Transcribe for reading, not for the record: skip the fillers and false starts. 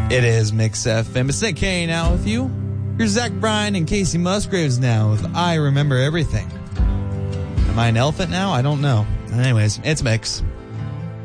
It is Mix FM. It's Nick K now with you. Here's Zach Bryan and Casey Musgraves now with I Remember Everything. Am I an elephant now? I don't know. Anyways, it's Mix.